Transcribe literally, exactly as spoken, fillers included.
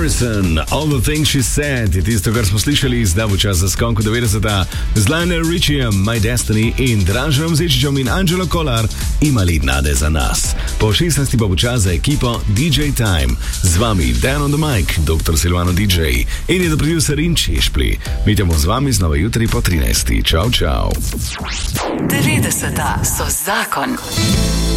Harrison, All the Things She Said, je tisto, kar smo slišali, zdaj bo čas za skonko devetdeseta z Lionel Richiem, My Destiny in Dražom Zečičem in Angelo Kolar imali nade za nas. Po šestnajsti pa bo čas za ekipo D J Time. Z vami Dan on the mic, doktor Silvano D J in je do producer in Češpli. Mi temo z vami znova jutri po trinajsti. Čau, čau. devetdeseta so zakon.